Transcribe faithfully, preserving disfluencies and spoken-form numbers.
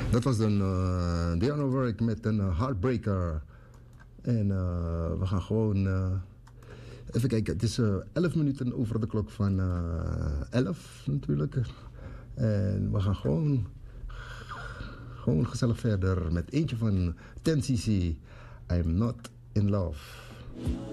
Dat was dan uh, Dionne Warwick met een uh, Heartbreaker. En uh, we gaan gewoon... Uh, even kijken, het is uh, elf minuten over de klok van uh, elf natuurlijk. En we gaan gewoon... Gewoon gezellig verder met eentje van ten C C. I'm Not In Love.